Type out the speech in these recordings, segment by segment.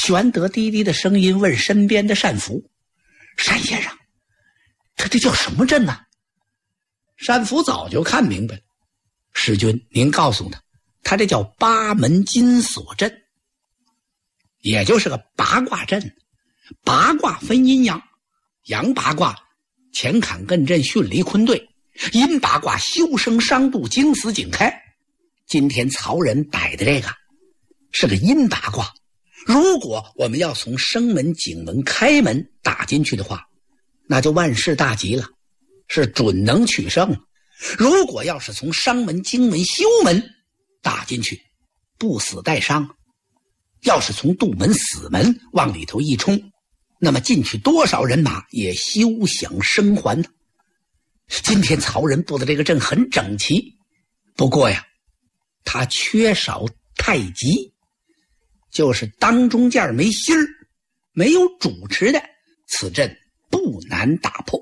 玄德低低的声音问身边的单福：“单先生，他这叫什么阵呢？”单福早就看明白了：“师君，您告诉他这叫八门金锁阵，也就是个八卦阵。八卦分阴阳，阳八卦乾坎艮震巽离坤兑，阴八卦修生伤度惊死景开。今天曹仁摆的这个是个阴八卦，如果我们要从生门、景门、开门打进去的话，那就万事大吉了，是准能取胜。如果要是从伤门、经门、休门打进去，不死带伤。要是从杜门、死门往里头一冲，那么进去多少人马也休想生还。今天曹仁布的这个阵很整齐，不过呀，他缺少太极，就是当中间没心儿，没有主持的，此阵不难打破。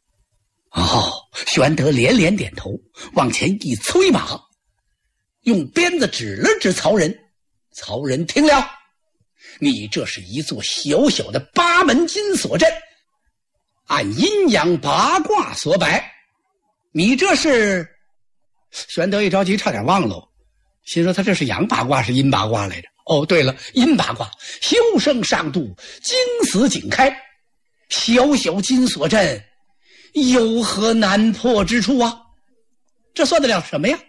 玄德连连点头，往前一催马，用鞭子指了指曹仁。曹仁听了：“你这是一座小小的八门金锁阵，按阴阳八卦所摆，你这是……”玄德一着急差点忘了，心说他这是阳八卦是阴八卦来着。对了，阴八卦修生伤度惊死景开，小小金锁阵有何难破之处啊？这算得了什么呀？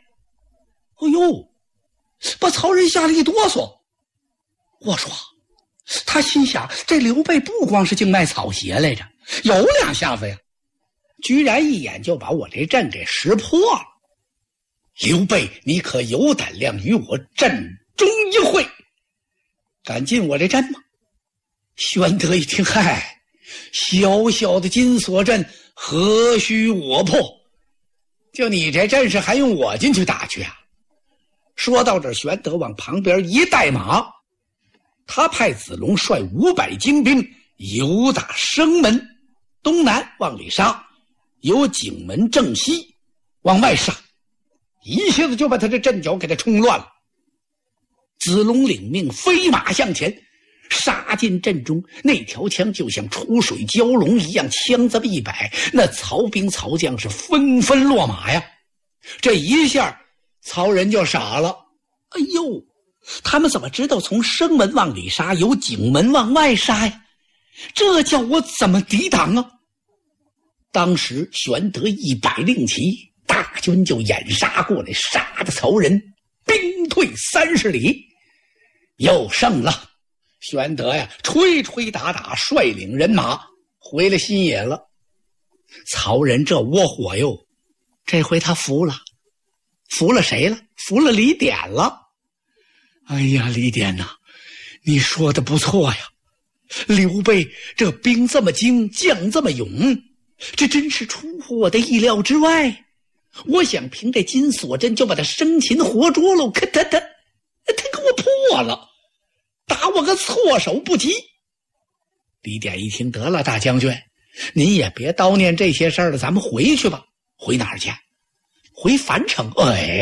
把曹仁吓了一哆嗦。我说，他心想这刘备不光是净卖草鞋来着，有两下子呀，居然一眼就把我这阵给识破了。刘备，你可有胆量与我阵中一会？敢进我这阵吗？玄德一听，嗨，小小的金锁阵何须我破？就你这阵势还用我进去打去啊？说到这，玄德往旁边一带马，他派子龙率500精兵由打生门东南往里杀，由景门正西往外杀，一下子就把他这阵脚给他冲乱了。子龙领命飞马向前，杀进阵中，那条枪就像出水蛟龙一样，枪这么一摆，那曹兵曹将是纷纷落马呀。这一下曹仁就傻了，他们怎么知道从生门往里杀，由景门往外杀呀？这叫我怎么抵挡啊？当时玄德一摆令旗，大军就掩杀过来，杀的曹仁兵退30里，又胜了。玄德呀，吹吹打打，率领人马回了新野了。曹仁这窝火哟，这回他服了。服了谁了？服了李典了。李典呐，你说的不错呀，刘备这兵这么精，将这么勇，这真是出乎我的意料之外。我想凭这金锁阵就把他生擒活捉了，可他给我破了，打我个措手不及。李典一听，得了，大将军，您也别叨念这些事儿了，咱们回去吧。回哪儿去？回樊城。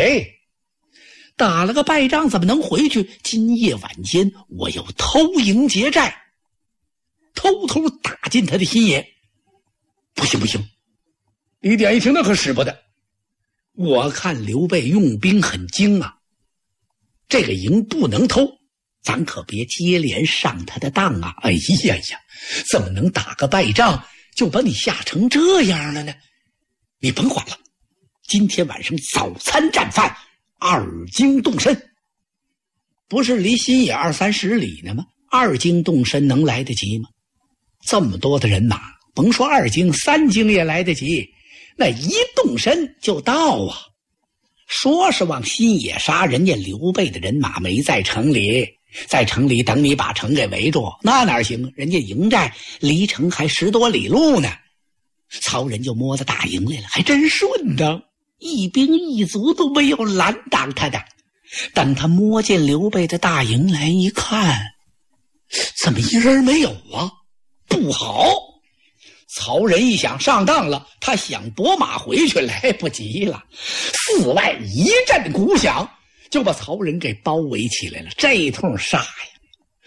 打了个败仗怎么能回去？今夜晚间我要偷营劫寨，偷偷打进他的新野。不行，李典一听，那可使不得。我看刘备用兵很精啊，这个营不能偷，咱可别接连上他的当啊。怎么能打个败仗就把你吓成这样了呢？你甭管了，今天晚上早餐战饭2京动身。不是离新野20-30里呢吗？2京动身能来得及吗？这么多的人马，甭说2京，3京也来得及，那一动身就到啊。说是往新野杀，人家刘备的人马没在城里，在城里等你把城给围住，那哪行？人家营寨离城还10多里路呢。曹仁就摸到大营来了，还真顺当，一兵一卒都没有拦挡他的。当他摸见刘备的大营来一看，怎么一人没有啊？不好！曹仁一想上当了，他想夺马回去，来不及了。4外一阵鼓响，就把曹仁给包围起来了。这一通杀呀，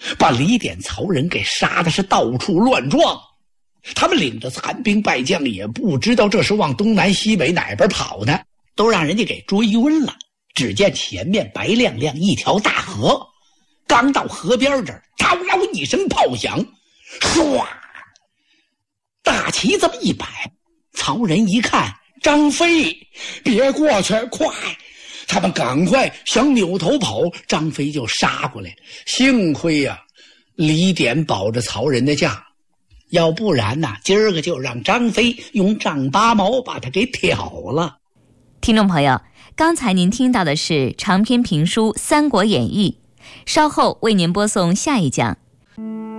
把李典曹仁给杀的是到处乱撞。他们领着残兵败将也不知道这是往东南西北哪边跑呢，都让人家给追晕了。只见前面白亮亮一条大河，刚到河边这儿，叨嗷一声炮响，唰，大旗这么一摆，曹仁一看，张飞，别过去，快！他们赶快想扭头跑，张飞就杀过来。幸亏呀，李典保着曹仁的驾，要不然呐，今儿个就让张飞用丈八矛把他给挑了。 听众朋友，刚才您听到的是长篇评书《三国演义》，稍后为您播送下一讲。